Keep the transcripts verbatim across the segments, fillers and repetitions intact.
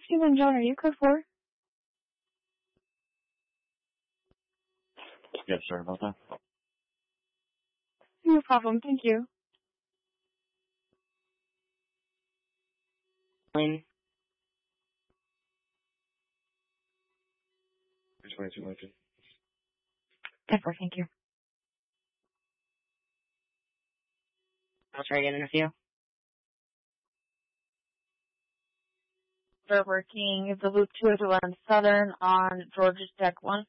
Stephen John, are you code four? Yes, sorry about that. No problem, thank you. Lane. twenty-two Lincoln. ten four, thank you. I'll try again in a few. They're working the loop two is around Southern on George's deck one.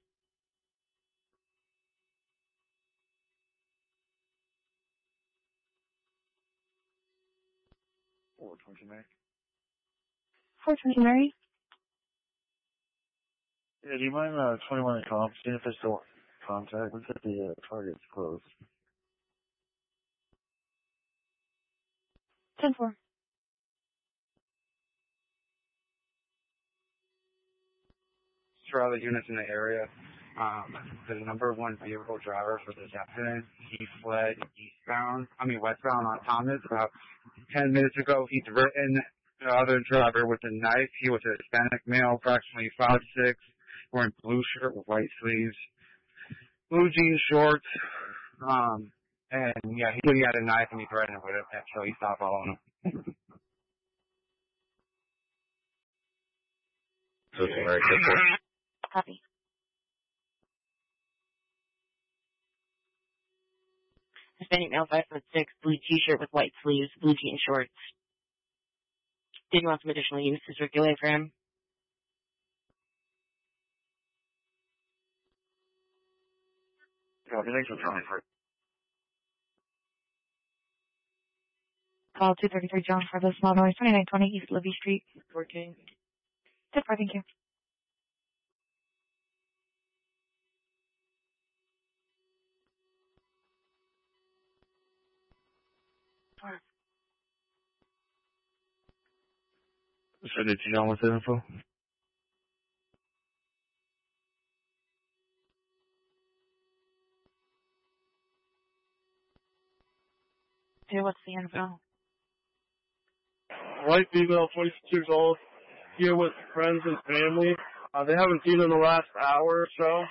four twenty Mary. four twenty Mary. Yeah, do you mind uh, twenty-one in comp? See if there's still contact. Looks like the uh, target's closed. ten four. For other units in the area, um, the number one vehicle driver for this accident, he fled eastbound, I mean westbound on Thomas about ten minutes ago. He'd written the other driver with a knife. He was a Hispanic male, approximately five six, wearing blue shirt with white sleeves, blue jean shorts, um, and yeah, he, he had a knife and he threatened with it until he stopped following him. So it's very good. Copy. Hispanic male, five foot six, blue t-shirt with white sleeves, blue jean shorts. Did you want some additional units to circulate for him? Copy, thanks for trying for it. Call two thirty-three John for the small noise, twenty-nine twenty East Libby Street. Working. ten four, thank you. So did you know what's the info? Hey, what's the info? White female, twenty-six years old, here with friends and family. Uh, they haven't seen her in the last hour or so.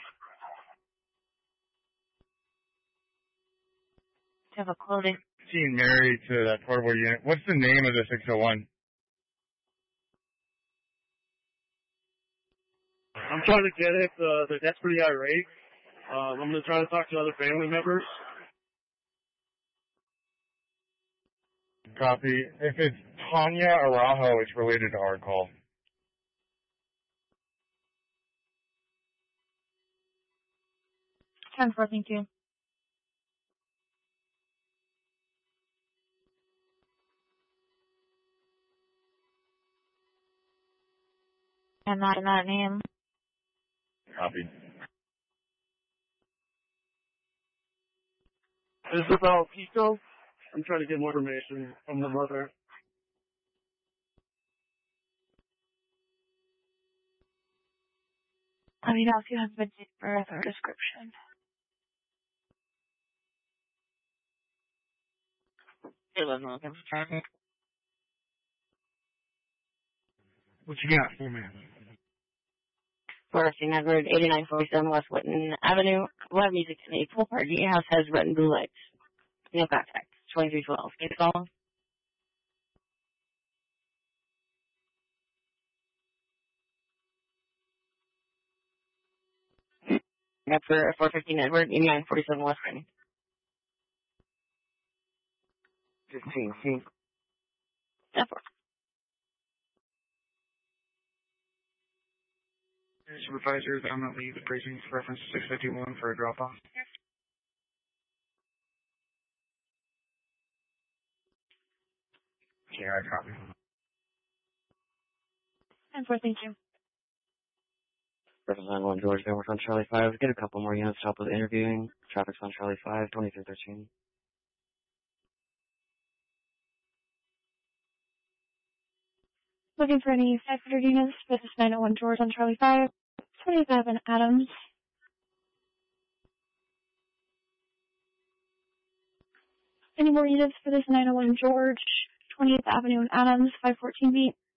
Do you have a clothing? Being married to that portable unit. What's the name of the six oh one? I'm trying to get it. Uh, they're that's pretty irate. Uh, I'm going to try to talk to other family members. Copy. If it's Tanya Araujo, it's related to our call. ten four, thank you. And not in that name. Copy. Isabel Pico. I'm trying to get more information from the mother. Let me know if you have the date of birth or description. It wasn't looking for traffic. What you got for me? Forresting Edward, eighty-nine forty-seven West Whitten Avenue. Live music in a pool party. House has red and blue lights. No contact. twenty-three twelve. Can you call? That's for four fifteen Edward, eighty-nine forty-seven West Whitten. fifteen, see? That's four. Supervisors, I'm going to leave the precinct reference six fifty-one for a drop-off. Yeah, I copy. ten four, thank you. Representative one George, then we're on Charlie five. Get a couple more units to help with interviewing. Traffic's on Charlie five, twenty-three thirteen. Looking for any five hundred units for this nine oh one George on Charlie five, twenty-seven Adams. Any more units for this nine oh one George, twentieth Avenue and Adams, five fourteen beat?